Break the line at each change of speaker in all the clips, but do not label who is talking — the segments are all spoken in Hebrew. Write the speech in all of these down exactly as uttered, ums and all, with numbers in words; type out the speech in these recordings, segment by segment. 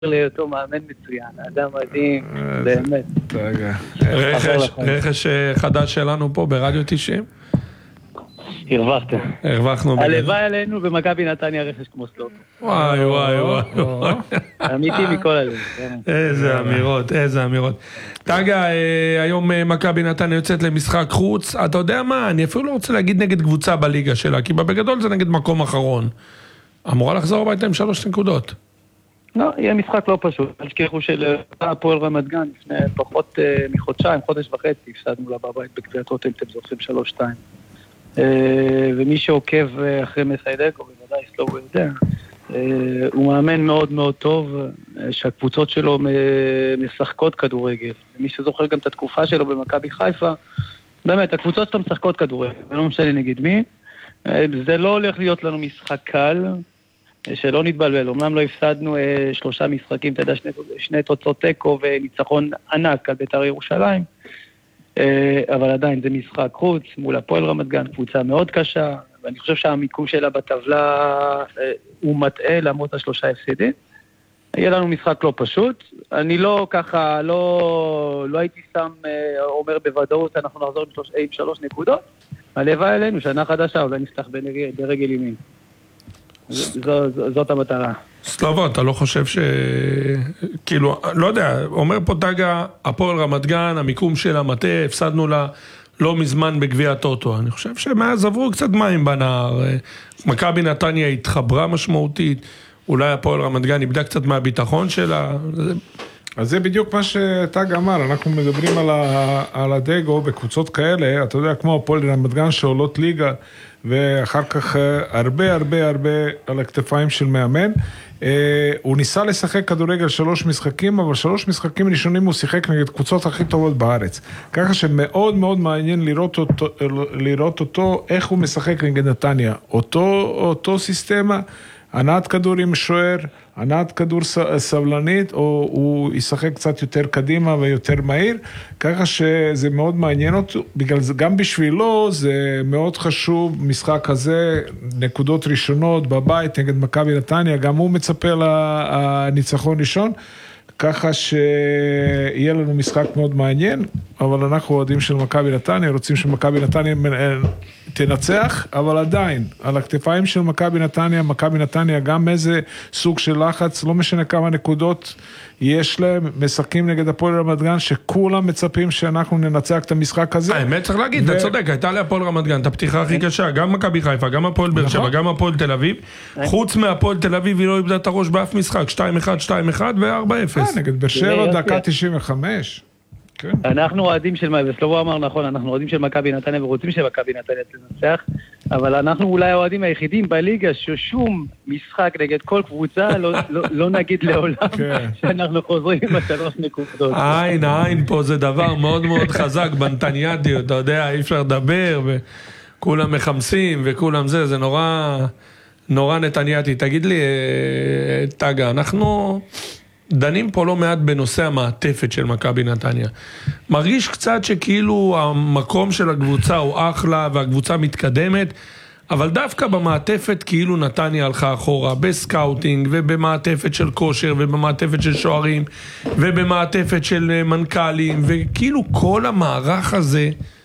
לאותו מאמן מצוין, אדם מדהים, באמת.
רכש חדש שלנו פה ברדיו תשעים?
הרווחתם.
הרווחנו.
הלוואי עלינו במכבי נתניה רכש כמו סלוטו.
וואי וואי וואי.
אמיתי מכל הלב.
איזה אמירות, איזה אמירות. טגה, היום מכבי נתניה יוצאת למשחק חוץ. אתה יודע מה, אני אפילו לא רוצה להגיד נגד קבוצה בליגה שלה, כי בגדול זה נגד מקום אחרון. אמורה לחזור הביתה עם שלוש נקודות.
לא, יהיה משחק לא פשוט. תשכחו של הפועל רמת גן, לפני פחות מחודשיים, חודש וחצי, הפסדנו לה בבית בגביע הטוטל, אתם זוכרים שלוש שתיים. ומי שעוקב אחרי מסיידקו, בוודאי שלא הוא יודע, הוא מאמן מאוד מאוד טוב, שהקבוצות שלו משחקות כדורגל. ומי שזוכר גם את התקופה שלו במכבי חיפה, באמת, הקבוצות שלו משחקות כדורגל, ולא משנה נגד מי. זה לא הולך להיות לנו משחק קל, שלא נתבלבל, אומנם לא הפסדנו שלושה משחקים, אתה יודע, שני, שני תוצאות טקו וניצחון ענק על בית"ר ירושלים, אבל עדיין זה משחק חוץ מול הפועל רמת גן, קבוצה מאוד קשה, ואני חושב שהמיקום שלה בטבלה הוא מטעה למרות השלושה הפסדים. יהיה לנו משחק לא פשוט, אני לא ככה, לא, לא הייתי שם, אומר בוודאות, אנחנו נחזור עם שלוש, עם שלוש נקודות, הלוואי אלינו, שנה חדשה, אולי נפתח ברגל, ברגל ימין. זו, זו, זאת המטרה.
סלובו, אתה לא חושב ש... כאילו, לא יודע, אומר פה טגה, הפועל רמת גן, המיקום של המטה, הפסדנו לה לא מזמן בגביע הטוטו. אני חושב שמאז עברו קצת מים בנהר. מכבי נתניה התחברה משמעותית, אולי הפועל רמת גן איבדה קצת מהביטחון שלה.
אז זה בדיוק מה שטג אמר, אנחנו מדברים על, ה, על הדגו בקבוצות כאלה, אתה יודע, כמו הפועל רמת גן שעולות ליגה, ואחר כך הרבה הרבה הרבה על הכתפיים של מאמן. הוא ניסה לשחק כדורגל שלוש משחקים, אבל שלוש משחקים ראשונים הוא שיחק נגד קבוצות הכי טובות בארץ. ככה שמאוד מאוד מעניין לראות אותו, לראות אותו איך הוא משחק נגד נתניה. אותו, אותו סיסטמה, ענת כדור עם שוער, ענת כדור סבלנית, או הוא ישחק קצת יותר קדימה ויותר מהיר, ככה שזה מאוד מעניין אותו, בגלל זה גם בשבילו זה מאוד חשוב, משחק הזה, נקודות ראשונות בבית נגד מכבי נתניה, גם הוא מצפה לניצחון ראשון, ככה שיהיה לנו משחק מאוד מעניין, אבל אנחנו אוהדים של מכבי נתניה, רוצים שמכבי נתניה תנצח, אבל עדיין, על הכתפיים של מכבי נתניה, מכבי נתניה גם איזה סוג של לחץ, לא משנה כמה נקודות יש להם, משחקים נגד הפועל רמת גן, שכולם מצפים שאנחנו ננצח את המשחק הזה.
האמת צריך להגיד, אתה צודק, הייתה להפועל רמת גן, את הפתיחה הכי קשה, גם מכבי חיפה, גם הפועל באר שבע, גם הפועל תל אביב, חוץ מהפועל תל אביב היא לא איבדה את הראש באף משחק, שתיים אחת, שתיים אחת ו-ארבע אפס.
נגד באר שבע, דקה תשעים וחמש.
אנחנו אוהדים של, וסלובו אמר נכון, אנחנו אוהדים של מכבי נתניה ורוצים שמכבי נתניה תנצח, אבל אנחנו אולי האוהדים היחידים בליגה ששום משחק נגד כל קבוצה לא, לא, לא נגיד לעולם שאנחנו חוזרים עם השלוש נקודות.
עין, העין פה זה דבר מאוד מאוד חזק בנתניאדיות, אתה יודע, אי אפשר לדבר וכולם מחמסים וכולם זה, זה נורא, נורא נתניאתי. תגיד לי, טגה, אנחנו דנים פה לא מעט בנושא המעטפת של מכבי נתניה. מרגיש קצת שכאילו המקום של הקבוצה הוא אחלה והקבוצה מתקדמת, אבל דווקא במעטפת כאילו נתניה הלכה אחורה, בסקאוטינג ובמעטפת של כושר ובמעטפת של שוערים ובמעטפת של מנכ"לים, וכאילו כל המערך הזה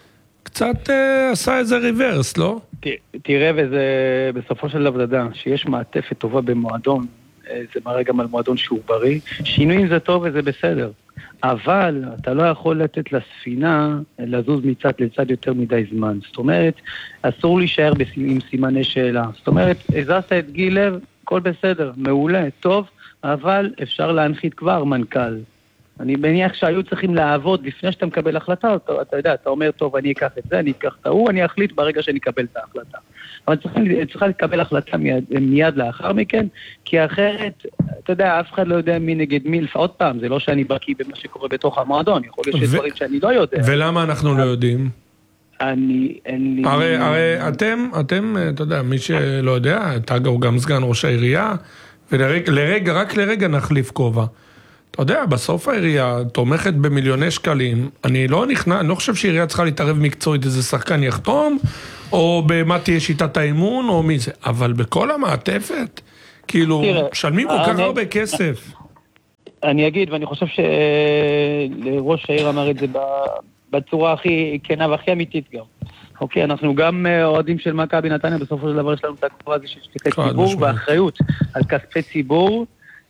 קצת אה, עשה איזה ריברס, לא?
תראה, וזה בסופו של דבר, שיש מעטפת טובה במועדון, זה מראה גם על מועדון שהוא בריא, שינויים זה טוב וזה בסדר, אבל אתה לא יכול לתת לספינה לזוז מצד לצד יותר מדי זמן, זאת אומרת, אסור להישאר עם סימני שאלה, זאת אומרת, הזזת את גילר, הכל בסדר, מעולה, טוב, אבל אפשר להנחית כבר מנכ"ל. אני מניח שהיו צריכים לעבוד לפני שאתה מקבל החלטה, אתה, אתה יודע, אתה אומר, טוב, אני אקח את זה, אני אקח את ההוא, אני אחליט ברגע שאני אקבל את ההחלטה. אבל צריכה, צריכה לקבל החלטה מיד, מיד לאחר מכן, כי אחרת, אתה יודע, אף אחד לא יודע מי נגד מי, עוד פעם, זה לא שאני בקיא במה שקורה בתוך המועדון, יכול להיות שיש דברים שאני לא יודע.
ולמה אנחנו לא יודעים?
אני, אין לי...
הרי, הרי אתם, אתם, אתה יודע, מי שלא יודע, טגה הוא גם סגן ראש העירייה, ולרגע, רק לרגע נחליף כובע. אתה יודע, בסוף העירייה תומכת במיליוני שקלים, אני לא נכנע, אני לא חושב שהעירייה צריכה להתערב מקצועית, איזה שחקן יחתום, או במה תהיה שיטת האימון, או מי זה, אבל בכל המעטפת, כאילו, משלמים כל כך הרבה כסף.
אני אגיד, ואני חושב שלראש העיר אמר את זה בצורה הכי כנה והכי אמיתית גם. אוקיי, אנחנו גם אוהדים של מכבי נתניה, בסופו של דבר יש לנו את הכבוד הזה של שליחי ציבור ואחריות על כספי ציבור,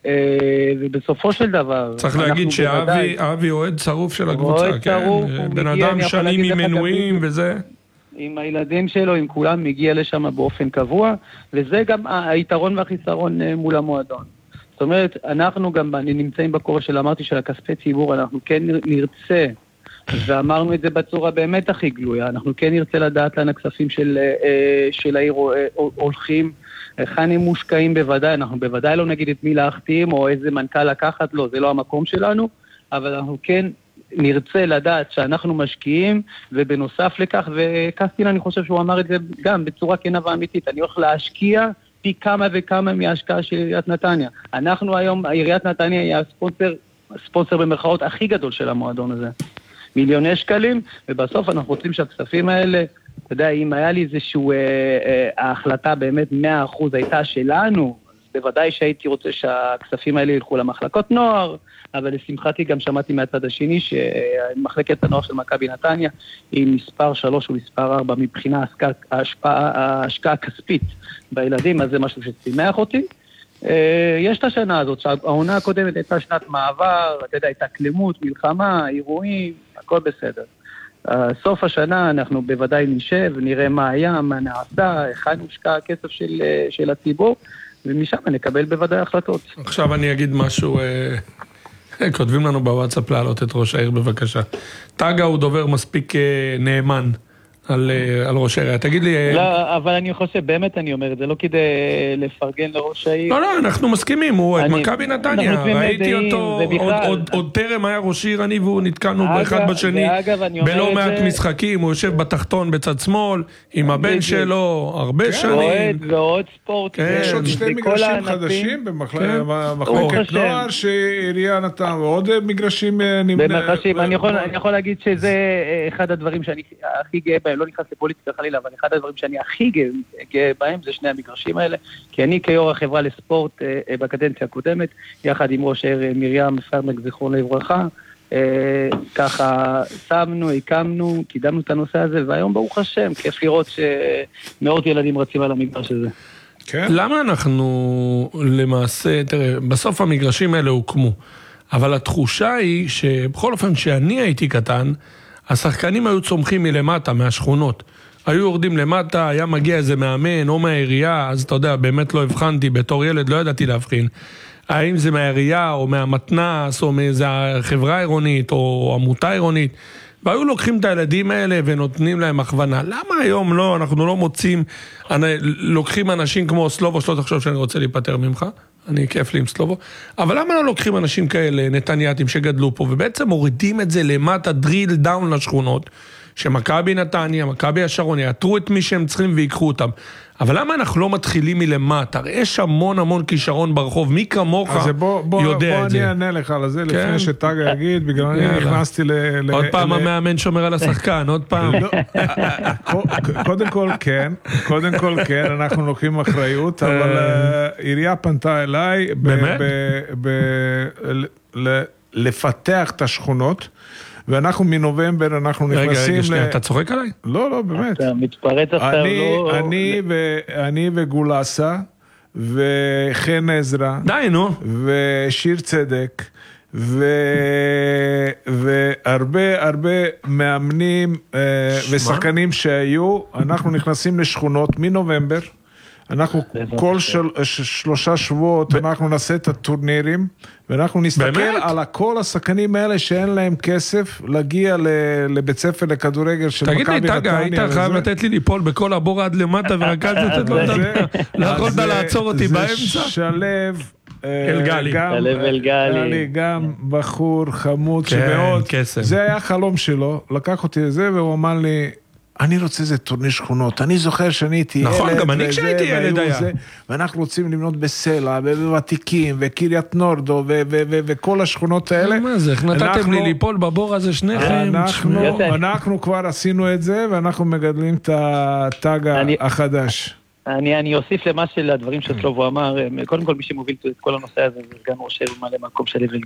ובסופו של דבר...
צריך להגיד שאבי אוהד צרוף של הקבוצה, כן? בן אדם שנים עם מנויים וזה...
עם הילדים שלו, עם כולם, מגיע לשם באופן קבוע, וזה גם היתרון והחיסרון מול המועדון. זאת אומרת, אנחנו גם נמצאים בקורא של, אמרתי, של הכספי ציבור, אנחנו כן נרצה, ואמרנו את זה בצורה באמת הכי גלויה, אנחנו כן נרצה לדעת לאן הכספים של, של העיר הולכים, היכן הם מושקעים בוודאי, אנחנו בוודאי לא נגיד את מי להחתים, או איזה מנכ"ל לקחת, לא, זה לא המקום שלנו, אבל אנחנו כן נרצה לדעת שאנחנו משקיעים, ובנוסף לכך, וקסטין אני חושב שהוא אמר את זה גם בצורה כנה ואמיתית, אני הולך להשקיע פי כמה וכמה מההשקעה של עיריית נתניה. אנחנו היום, עיריית נתניה היא הספונסר, הספונסר במרכאות הכי גדול של המועדון הזה. מיליוני שקלים, ובסוף אנחנו רוצים שהכספים האלה, אתה יודע, אם היה לי איזשהו, אה, אה, ההחלטה באמת מאה אחוז הייתה שלנו, בוודאי שהייתי רוצה שהכספים האלה ילכו למחלקות נוער, אבל לשמחתי גם שמעתי מהצד השני שמחלקת הנוער של מכבי נתניה היא מספר שלוש ומספר ארבע מבחינה ההשקעה הכספית בילדים, אז זה משהו ששימח אותי. יש את השנה הזאת, שהעונה הקודמת הייתה שנת מעבר, אתה יודע, הייתה כלימות, מלחמה, אירועים, הכל בסדר. סוף השנה אנחנו בוודאי נשב, נראה מה היה, מה נעשה, היכן הושקע הכסף של, של הציבור, ומשם נקבל בוודאי החלטות.
עכשיו אני אגיד משהו, כותבים לנו בוואטסאפ להעלות את ראש העיר בבקשה. טאגה הוא דובר מספיק נאמן על, על ראש העיר. תגיד לי...
לא, אבל אני חושב, באמת אני אומר, זה לא כדי לפרגן לראש העיר.
לא, לא, אנחנו מסכימים, הוא את מכבי נתניה, ראיתי אותו, עוד, עוד, עוד טרם היה ראש עיר, אני והוא נתקענו באחד בשני, בלא מעט משחקים, הוא יושב בתחתון בצד שמאל, עם הבן שלו, הרבה שנים.
ועוד ועוד ספורט.
יש עוד שתי מגרשים חדשים במחלקת נוער שעירייה נתן, ועוד מגרשים...
במגרשים, אני יכול להגיד שזה אחד הדברים שאני הכי גאה בהם, לא נכנס לפוליטיקה חלילה, אבל אחד הדברים שאני הכי גאה בהם זה שני המגרשים האלה, כי אני כיו"ר החברה לספורט בקדנציה הקודמת, יחד עם ראש העיר מרים פרמק זיכרון לברכה, ככה שמנו, הקמנו, קידמנו את הנושא הזה, והיום ברוך השם, כיף לראות שמאות ילדים רצים על המגרש הזה.
כן. למה אנחנו למעשה, תראה, בסוף המגרשים האלה הוקמו, אבל התחושה היא שבכל אופן שאני הייתי קטן, השחקנים היו צומחים מלמטה, מהשכונות. היו יורדים למטה, היה מגיע איזה מאמן או מהעירייה, אז אתה יודע, באמת לא הבחנתי, בתור ילד לא ידעתי להבחין. האם זה מהעירייה או מהמתנ"ס או מאיזה חברה עירונית או עמותה עירונית. והיו לוקחים את הילדים האלה ונותנים להם הכוונה. למה היום לא, אנחנו לא מוצאים, לוקחים אנשים כמו סלובו, שלא תחשוב שאני רוצה להיפטר ממך. אני כיף לי עם סלובו, אבל למה לא לוקחים אנשים כאלה, נתניאתים שגדלו פה, ובעצם מורידים את זה למטה, דריל דאון לשכונות, שמכבי נתניה, מכבי השרון, יעתרו את מי שהם צריכים ויקחו אותם. אבל למה אנחנו לא מתחילים מלמטה? הרי יש המון המון כישרון ברחוב, מי כמוך יודע את זה.
בוא אני אענה לך על זה, לפני שטאגה יגיד, בגלל אני נכנסתי ל...
עוד פעם המאמן שומר על השחקן, עוד פעם.
קודם כל כן, קודם כל כן, אנחנו לוקחים אחריות, אבל עירייה פנתה אליי, לפתח את השכונות, ואנחנו מנובמבר, אנחנו נכנסים...
רגע, רגע, שנייה, אתה צוחק עליי?
לא, לא, באמת.
אתה מתפרץ עכשיו, לא...
אני וגולסה, וחן עזרא...
די, נו.
ושיר צדק, והרבה הרבה מאמנים ושחקנים שהיו, אנחנו נכנסים לשכונות מנובמבר, אנחנו כל של, שלושה שבועות אנחנו נעשה את הטורנירים, ואנחנו נסתכל באמת? על כל השחקנים האלה שאין להם כסף להגיע לבית ספר לכדורגל של מכבי נתניה.
תגיד לי, טאגה, היית חייב לתת לי ליפול בכל הבור עד למטה, ורק אז לתת לו לא יכולת לעצור אותי באמצע?
זה שלב
אלגלי.
שלב אלגלי.
גם בחור חמוד שמאוד, זה היה חלום שלו, לקח אותי לזה והוא אמר לי, אני רוצה איזה טורניר שכונות, אני זוכר שאני הייתי ילד.
נכון, גם אני כשהייתי ילד היה.
ואנחנו רוצים לבנות בסלע, ובוותיקים, וקיריית נורדו, וכל השכונות האלה.
מה זה, איך נתתם לי ליפול בבור הזה שניכם?
אנחנו כבר עשינו את זה, ואנחנו מגדלים את הטאגה החדש.
אני אוסיף למה של הדברים שסלובו אמר, קודם כל מי שמוביל את כל הנושא הזה, זה סגן ראש העיר ממלא מקום של